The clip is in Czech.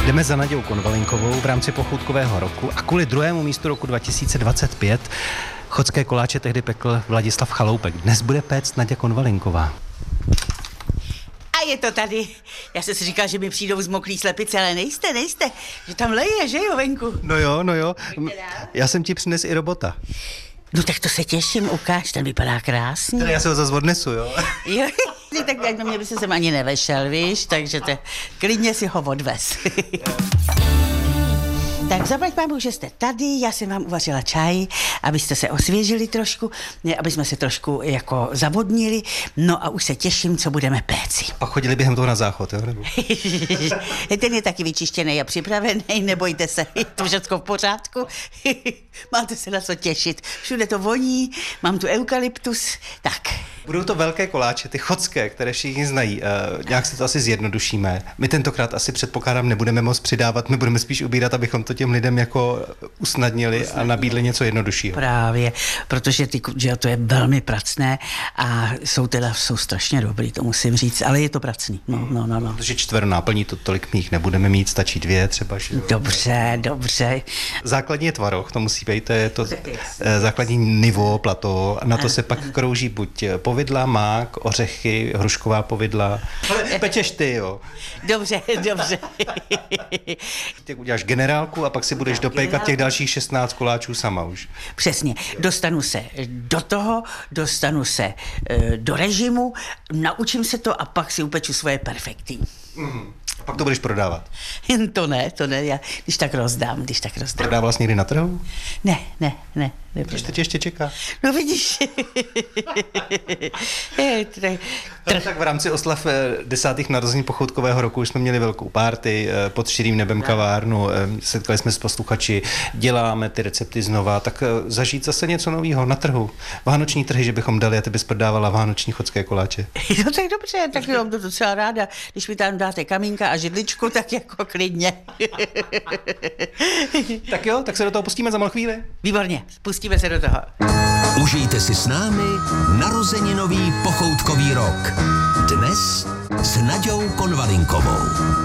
Jdeme za Nadějou Konvalinkovou v rámci pochoutkového roku a kvůli druhému místu roku 2025 chodské koláče tehdy pekl Vladislav Chaloupek. Dnes bude péct Naděja Konvalinková. A je to tady. Já jsem si říkal, že mi přijdou zmoklý slepice, ale nejste, že tam leje, že jo, venku. No jo. Já jsem ti přines i robota. No tak to se těším, ukáž, ten vypadá krásně. Teda já se ho zase odnesu, jo? Jo, tak jak do mě by se sem ani nevešel, víš, takže klidně si ho odvez. Tak zaplať pámu, že jste tady, já jsem vám uvařila čaj, abyste se osvěžili trošku, aby jsme se trošku jako zavodnili, no a už se těším, co budeme péci. Pak chodili během toho na záchod, jo? Nebo? Ten je taky vyčištěný a připravený, nebojte se, je to všechno v pořádku. Máte se na co těšit, všude to voní, mám tu eukalyptus, tak. Budou to velké koláče, ty chodské, které všichni znají. Nějak se to asi zjednodušíme. My tentokrát asi předpokládám nebudeme moc přidávat, my budeme spíš ubírat, abychom to těm lidem jako usnadnili a nabídli něco jednoduššího. Právě, protože že to je velmi pracné a jsou strašně dobrý, to musím říct, ale je to pracný. No. Protože 4 náplní to tolik mých nebudeme mít, stačí 2 třeba. Že? Dobře. Základní je tvaroh, to musí být, to je to základní nivo, plato, a na to se pak krouží buď povidla, mák, ořechy, hrušková povidla. Ale pečeš ty, jo. Dobře. Ty uděláš generálku a pak si budeš dopékat těch dalších 16 koláčů sama už. Přesně, dostanu se do toho, do režimu, naučím se to a pak si upeču svoje perfekty. A pak to budeš prodávat? To ne, já když tak rozdám. Prodával jsi někdy na trhu? Ne. Proč teď ještě čeká? No vidíš. Tak v rámci oslav 10. narozenin pochoutkového roku už jsme měli velkou party pod širým nebem kavárnu, setkali jsme s posluchači, děláme ty recepty znova, tak zažít zase něco nového na trhu. Vánoční trhy, že bychom dali a ty bys prodávala vánoční chodské koláče. No tak dobře, tak jo, to docela ráda. Když mi tam dáte kamínka a židličku, tak jako klidně. Tak jo, tak se do toho pustíme za malou chvíli. Výborně, pustíme se do toho. Užijte si s námi narozeninový pochoutkový rok. Dnes s Naďou Konvalinkovou.